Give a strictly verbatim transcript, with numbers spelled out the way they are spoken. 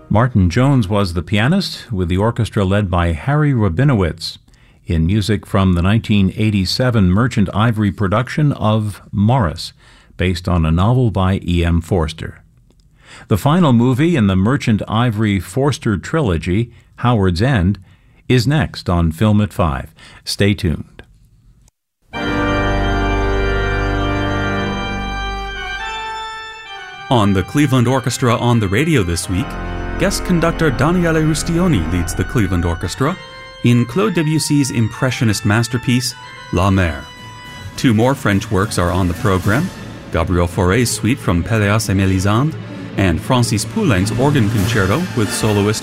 Martin Jones was the pianist, with the orchestra led by Harry Rabinowitz, in music from the nineteen eighty-seven Merchant Ivory production of Morris, based on a novel by E M Forster. The final movie in the Merchant Ivory Forster trilogy, Howard's End, is next on Film at Five. Stay tuned. On the Cleveland Orchestra on the radio this week, guest conductor Daniele Rustioni leads the Cleveland Orchestra in Claude Debussy's impressionist masterpiece, La Mer. Two more French works are on the program, Gabriel Fauré's suite from Pelléas et Mélisande, and Francis Poulenc's organ concerto with soloist